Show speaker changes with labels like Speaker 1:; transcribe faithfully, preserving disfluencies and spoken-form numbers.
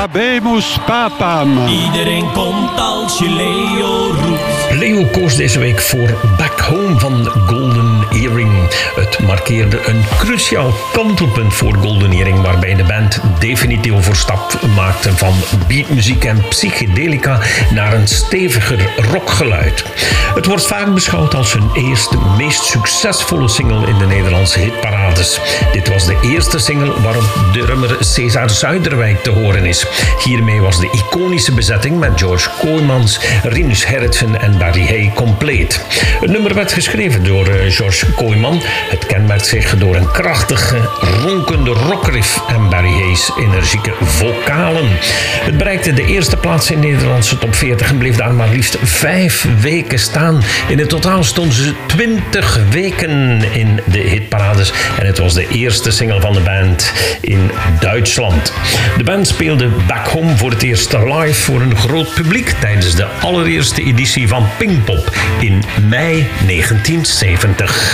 Speaker 1: Habemus Papam.
Speaker 2: Iedereen komt als je Leo roept.
Speaker 3: Leo koos deze week voor Back Home van Golden Earring. Het markeerde een cruciaal kantelpunt voor Golden Earring, waarbij de band definitief overstap maakte van beatmuziek en psychedelica naar een steviger rockgeluid. Het wordt vaak beschouwd als hun eerste, meest succesvolle single in de Nederlandse hitparades. Dit was de eerste single waarop de drummer César Zuiderwijk te horen is. Hiermee was de iconische bezetting met George Kooijmans, Rinus Gerritsen en Barry Hay compleet. Het nummer werd geschreven door George Kooijman. Het kenmerkt zich door een krachtige, ronkende rockriff en Barry Hay's energieke vocalen. Het bereikte de eerste plaats in de Nederlandse top veertig en bleef daar maar liefst vijf weken staan. In het totaal stonden ze twintig weken in de hitparades en het was de eerste single van de band in Duitsland. De band speelde Back Home voor het eerst live voor een groot publiek tijdens de allereerste editie van Pinkpop in mei negentien zeventig.